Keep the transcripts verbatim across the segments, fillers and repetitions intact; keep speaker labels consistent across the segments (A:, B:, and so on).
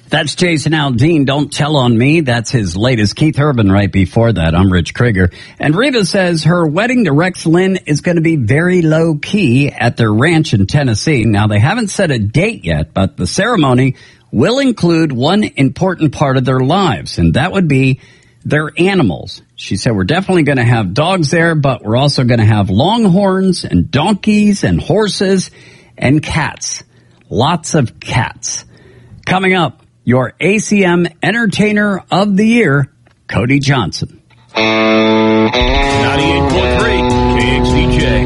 A: That's Jason Aldean. Don't Tell on Me. That's his latest. Keith Urban right before that. I'm Rich Krieger. And Rita says her wedding to Rex Lynn is going to be very low key at their ranch in Tennessee. Now, they haven't set a date yet, but the ceremony will include one important part of their lives, and that would be their animals. She said, we're definitely going to have dogs there, but we're also going to have longhorns and donkeys and horses and cats. Lots of cats. Coming up, your A C M Entertainer of the Year, Cody Johnson.
B: ninety-eight point three K X D J.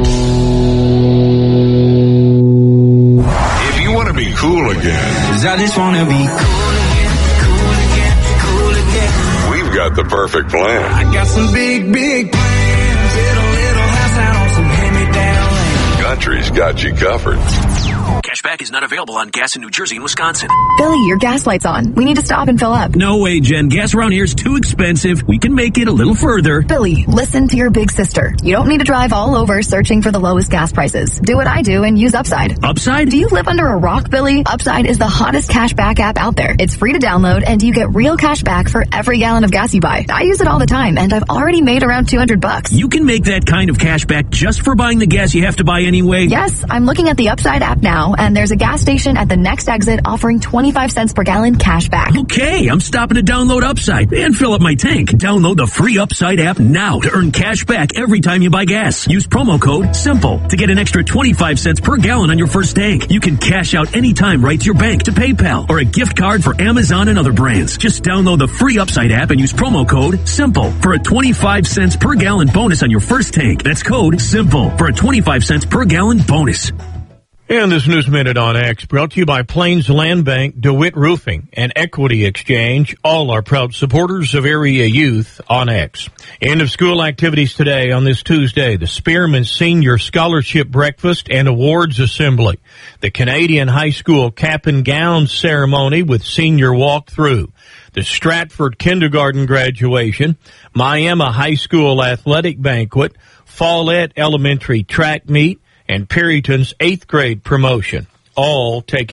C: If you want to be cool again,
D: 'cause I just want to be cool again, cool again, cool again.
C: We've got the perfect plan.
D: I got some big, big plans. Little, little house out on some hand-me-down land.
C: Country's got you covered.
E: Cashback is not available on gas in New Jersey and Wisconsin.
F: Billy, your gas light's on. We need to stop and fill up.
E: No way, Jen. Gas around here is too expensive. We can make it a little further.
F: Billy, listen to your big sister. You don't need to drive all over searching for the lowest gas prices. Do what I do and use Upside.
E: Upside?
F: Do you live under a rock, Billy? Upside is the hottest cashback app out there. It's free to download, and you get real cash back for every gallon of gas you buy. I use it all the time, and I've already made around two hundred bucks.
E: You can make that kind of cash back just for buying the gas you have to buy anyway?
F: Yes, I'm looking at the Upside app now, and there's a gas station at the next exit offering twenty-five cents per gallon cash back.
E: Okay, I'm stopping to download Upside and fill up my tank. Download the free Upside app now to earn cash back every time you buy gas. Use promo code SIMPLE to get an extra twenty-five cents per gallon on your first tank. You can cash out anytime right to your bank, to PayPal, or a gift card for Amazon and other brands. Just download the free Upside app and use promo code SIMPLE for a twenty-five cents per gallon bonus on your first tank. That's code SIMPLE for a twenty-five cents per gallon bonus.
B: And this News Minute on X brought to you by Plains Land Bank, DeWitt Roofing, and Equity Exchange. All are proud supporters of area youth on X. End of school activities today on this Tuesday. The Spearman Senior Scholarship Breakfast and Awards Assembly. The Canadian High School Cap and Gown Ceremony with Senior Walkthrough. The Stratford Kindergarten Graduation. Miami High School Athletic Banquet. Follett Elementary Track Meet. And Perryton's eighth grade promotion, all taking